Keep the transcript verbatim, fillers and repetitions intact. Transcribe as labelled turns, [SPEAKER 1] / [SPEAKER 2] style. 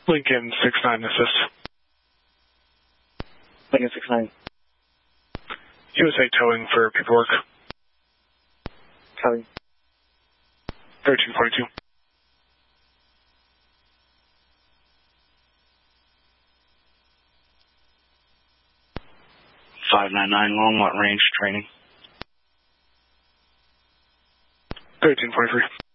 [SPEAKER 1] Lincoln six nine assist.
[SPEAKER 2] Lincoln six nine.
[SPEAKER 1] U S A towing for paperwork.
[SPEAKER 2] Copy.
[SPEAKER 1] thirteen forty-two.
[SPEAKER 3] five nine nine, Longmont Range, training.
[SPEAKER 1] thirteen forty-three.